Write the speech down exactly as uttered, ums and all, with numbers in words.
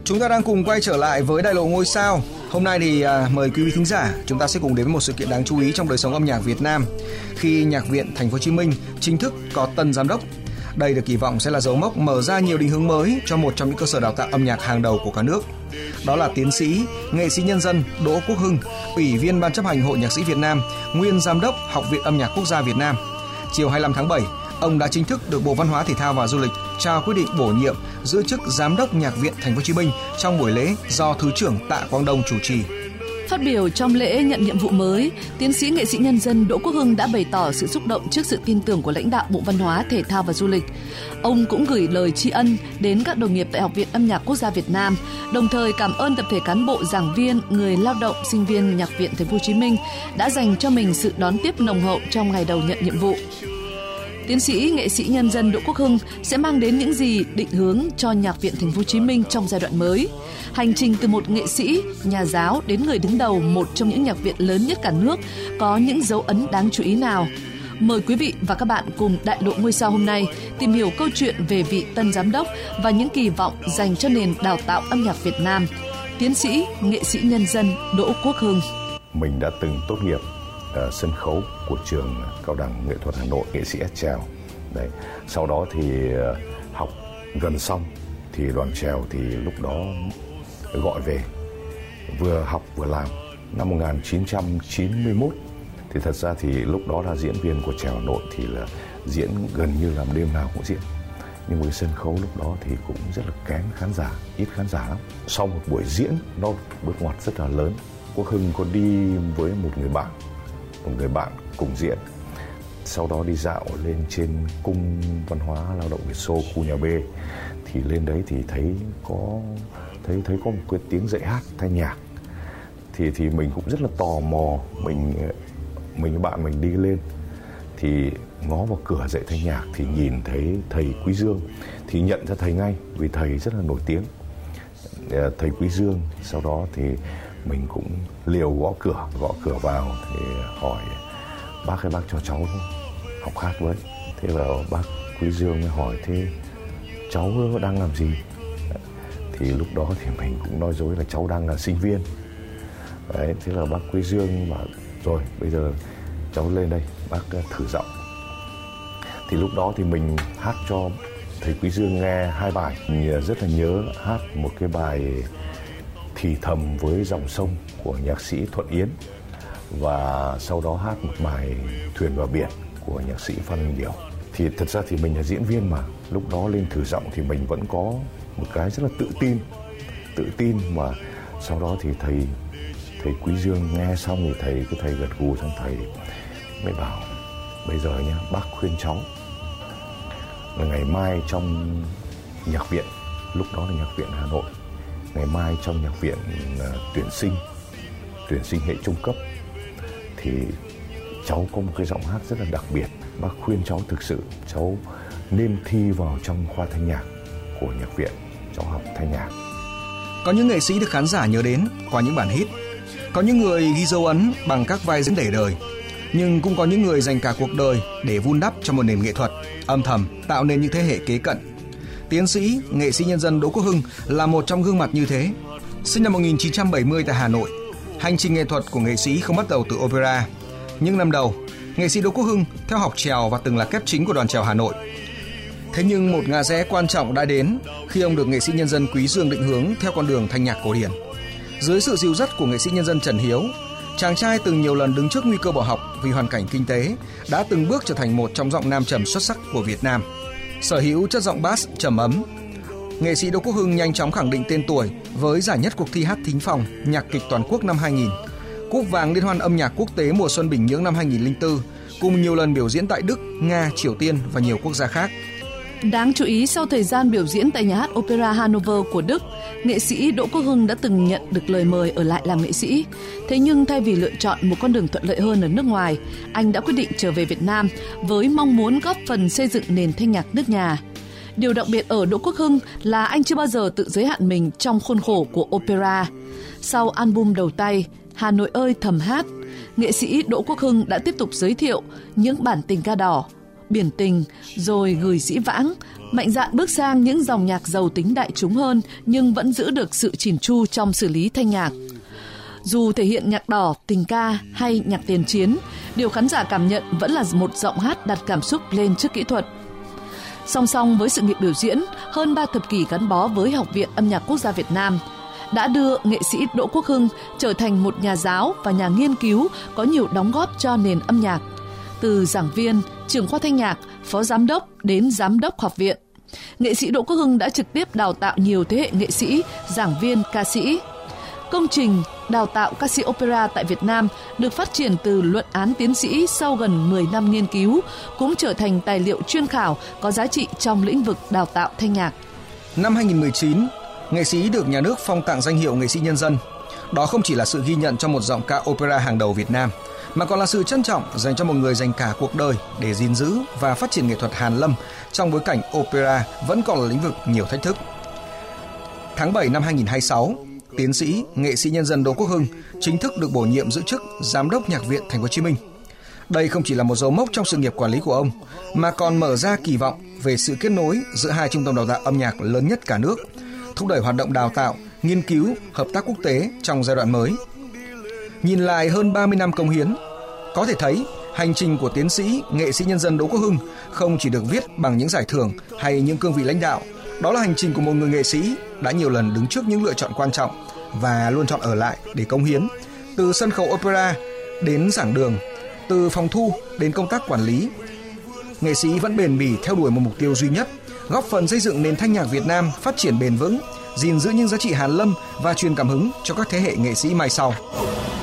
Chúng ta đang cùng quay trở lại với Đại lộ ngôi sao. Hôm nay thì à, mời quý vị thính giả, chúng ta sẽ cùng đến với một sự kiện đáng chú ý trong đời sống âm nhạc Việt Nam khi Nhạc viện Thành phố Hồ Chí Minh chính thức có tân giám đốc. Đây được kỳ vọng sẽ là dấu mốc mở ra nhiều định hướng mới cho một trong những cơ sở đào tạo âm nhạc hàng đầu của cả nước. Đó là tiến sĩ, nghệ sĩ nhân dân Đỗ Quốc Hưng, Ủy viên Ban chấp hành Hội Nhạc sĩ Việt Nam, nguyên Giám đốc Học viện Âm nhạc Quốc gia Việt Nam. Chiều hai mươi lăm tháng bảy, ông đã chính thức được Bộ Văn hóa Thể thao và Du lịch trao quyết định bổ nhiệm giữ chức Giám đốc Nhạc viện Thành phố Hồ Chí Minh trong buổi lễ do Thứ trưởng Tạ Quang Đông chủ trì. Phát biểu trong lễ nhận nhiệm vụ mới, tiến sĩ nghệ sĩ nhân dân Đỗ Quốc Hưng đã bày tỏ sự xúc động trước sự tin tưởng của lãnh đạo Bộ Văn hóa, Thể thao và Du lịch. Ông cũng gửi lời tri ân đến các đồng nghiệp tại Học viện Âm nhạc Quốc gia Việt Nam, đồng thời cảm ơn tập thể cán bộ, giảng viên, người lao động, sinh viên Nhạc viện Thành phố Hồ Chí Minh đã dành cho mình sự đón tiếp nồng hậu trong ngày đầu nhận nhiệm vụ. Tiến sĩ nghệ sĩ nhân dân Đỗ Quốc Hưng sẽ mang đến những gì định hướng cho Nhạc viện Thành phố Hồ Chí Minh trong giai đoạn mới. Hành trình từ một nghệ sĩ, nhà giáo đến người đứng đầu một trong những nhạc viện lớn nhất cả nước có những dấu ấn đáng chú ý nào? Mời quý vị và các bạn cùng Đại lộ ngôi sao hôm nay tìm hiểu câu chuyện về vị tân giám đốc và những kỳ vọng dành cho nền đào tạo âm nhạc Việt Nam. Tiến sĩ nghệ sĩ nhân dân Đỗ Quốc Hưng. Mình đã từng tốt nghiệp uh, sân khấu của trường Cao đẳng Nghệ thuật Hà Nội, nghệ sĩ ép chèo. Đấy. Sau đó thì uh, học gần xong thì đoàn chèo thì lúc đó gọi về, vừa học vừa làm. Năm một nghìn chín trăm chín mươi mốt thì thật ra thì lúc đó là diễn viên của chèo Hà Nội thì là diễn gần như là đêm nào cũng diễn. Nhưng mà cái sân khấu lúc đó thì cũng rất là kén khán giả, ít khán giả lắm. Sau một buổi diễn nó bước ngoặt rất là lớn, Quốc Hưng có đi với một người bạn, một người bạn cùng diễn. Sau đó đi dạo lên trên cung văn hóa lao động Việt Xô, khu nhà B, thì lên đấy thì thấy có thấy thấy có một cái tiếng dạy hát thanh nhạc. Thì thì mình cũng rất là tò mò, mình mình với bạn mình đi lên thì ngó vào cửa dạy thanh nhạc thì nhìn thấy thầy Quý Dương, thì nhận ra thầy ngay vì thầy rất là nổi tiếng, thầy Quý Dương. Sau đó thì mình cũng liều gõ cửa, gõ cửa vào thì hỏi bác ơi, bác cho cháu học hát với. Thế là bác Quý Dương mới hỏi thế cháu đang làm gì? Thì lúc đó thì mình cũng nói dối là cháu đang là sinh viên. Đấy, thế là bác Quý Dương bảo rồi bây giờ cháu lên đây, bác thử giọng. Thì lúc đó thì mình hát cho thầy Quý Dương nghe hai bài. Mình rất là nhớ hát một cái bài Thì thầm với dòng sông của nhạc sĩ Thuận Yến, và sau đó hát một bài Thuyền vào biển của nhạc sĩ Phan Huỳnh Điểu. Thì thật ra thì mình là diễn viên mà, lúc đó lên thử giọng thì mình vẫn có một cái rất là tự tin, tự tin mà sau đó thì thầy thầy Quý Dương nghe xong thì thầy cái thầy gật gù, xong thầy mới bảo bây giờ nhá, bác khuyên cháu là ngày mai trong nhạc viện, lúc đó là nhạc viện Hà Nội, ngày mai trong nhạc viện uh, tuyển sinh tuyển sinh hệ trung cấp thì cháu có một cái giọng hát rất là đặc biệt. Bác khuyên cháu thực sự cháu nên thi vào trong khoa thanh nhạc của nhạc viện, cháu học thanh nhạc. Có những nghệ sĩ được khán giả nhớ đến qua những bản hit, có những người ghi dấu ấn bằng các vai diễn để đời, nhưng cũng có những người dành cả cuộc đời để vun đắp cho một nền nghệ thuật âm thầm tạo nên những thế hệ kế cận. Tiến sĩ, nghệ sĩ nhân dân Đỗ Quốc Hưng là một trong gương mặt như thế. Sinh năm một nghìn chín trăm bảy mươi tại Hà Nội, hành trình nghệ thuật của nghệ sĩ không bắt đầu từ opera. Những năm đầu, nghệ sĩ Đỗ Quốc Hưng theo học chèo và từng là kép chính của đoàn chèo Hà Nội. Thế nhưng một ngã rẽ quan trọng đã đến khi ông được nghệ sĩ nhân dân Quý Dương định hướng theo con đường thanh nhạc cổ điển. Dưới sự dìu dắt của nghệ sĩ nhân dân Trần Hiếu, chàng trai từng nhiều lần đứng trước nguy cơ bỏ học vì hoàn cảnh kinh tế đã từng bước trở thành một trong giọng nam trầm xuất sắc của Việt Nam. Sở hữu chất giọng bass trầm ấm, nghệ sĩ Đỗ Quốc Hưng nhanh chóng khẳng định tên tuổi với giải nhất cuộc thi hát thính phòng nhạc kịch toàn quốc năm hai nghìn, cúp vàng Liên hoan âm nhạc quốc tế mùa xuân Bình Nhưỡng năm hai nghìn lẻ bốn, cùng nhiều lần biểu diễn tại Đức, Nga, Triều Tiên và nhiều quốc gia khác. Đáng chú ý, sau thời gian biểu diễn tại nhà hát Opera Hanover của Đức, nghệ sĩ Đỗ Quốc Hưng đã từng nhận được lời mời ở lại làm nghệ sĩ. Thế nhưng thay vì lựa chọn một con đường thuận lợi hơn ở nước ngoài, anh đã quyết định trở về Việt Nam với mong muốn góp phần xây dựng nền thanh nhạc nước nhà. Điều đặc biệt ở Đỗ Quốc Hưng là anh chưa bao giờ tự giới hạn mình trong khuôn khổ của opera. Sau album đầu tay Hà Nội ơi thầm hát, nghệ sĩ Đỗ Quốc Hưng đã tiếp tục giới thiệu những bản tình ca đỏ, biển tình, rồi gửi dĩ vãng, mạnh dạn bước sang những dòng nhạc giàu tính đại chúng hơn nhưng vẫn giữ được sự chỉn chu trong xử lý thanh nhạc. Dù thể hiện nhạc đỏ, tình ca hay nhạc tiền chiến, điều khán giả cảm nhận vẫn là một giọng hát đặt cảm xúc lên trước kỹ thuật. Song song với sự nghiệp biểu diễn, hơn ba thập kỷ gắn bó với Học viện Âm nhạc Quốc gia Việt Nam đã đưa nghệ sĩ Đỗ Quốc Hưng trở thành một nhà giáo và nhà nghiên cứu có nhiều đóng góp cho nền âm nhạc. Từ giảng viên, trưởng khoa thanh nhạc, phó giám đốc đến giám đốc học viện, nghệ sĩ Đỗ Quốc Hưng đã trực tiếp đào tạo nhiều thế hệ nghệ sĩ, giảng viên, ca sĩ. Công trình đào tạo ca sĩ opera tại Việt Nam được phát triển từ luận án tiến sĩ sau gần mười năm nghiên cứu, cũng trở thành tài liệu chuyên khảo có giá trị trong lĩnh vực đào tạo thanh nhạc. Năm hai không một chín, nghệ sĩ được nhà nước phong tặng danh hiệu nghệ sĩ nhân dân. Đó không chỉ là sự ghi nhận cho một giọng ca opera hàng đầu Việt Nam, mà còn là sự trân trọng dành cho một người dành cả cuộc đời để gìn giữ và phát triển nghệ thuật hàn lâm trong bối cảnh opera vẫn còn là lĩnh vực nhiều thách thức. Tháng bảy năm hai không hai sáu, tiến sĩ, nghệ sĩ nhân dân Đỗ Quốc Hưng chính thức được bổ nhiệm giữ chức Giám đốc Nhạc viện Thành phố Hồ Chí Minh. Đây không chỉ là một dấu mốc trong sự nghiệp quản lý của ông, mà còn mở ra kỳ vọng về sự kết nối giữa hai trung tâm đào tạo âm nhạc lớn nhất cả nước, thúc đẩy hoạt động đào tạo, nghiên cứu, hợp tác quốc tế trong giai đoạn mới. Nhìn lại hơn ba mươi năm cống hiến, có thể thấy hành trình của tiến sĩ, nghệ sĩ nhân dân Đỗ Quốc Hưng không chỉ được viết bằng những giải thưởng hay những cương vị lãnh đạo. Đó là hành trình của một người nghệ sĩ đã nhiều lần đứng trước những lựa chọn quan trọng và luôn chọn ở lại để cống hiến, từ sân khấu opera đến giảng đường, từ phòng thu đến công tác quản lý. Nghệ sĩ vẫn bền bỉ theo đuổi một mục tiêu duy nhất, góp phần xây dựng nền thanh nhạc Việt Nam phát triển bền vững, gìn giữ những giá trị hàn lâm và truyền cảm hứng cho các thế hệ nghệ sĩ mai sau.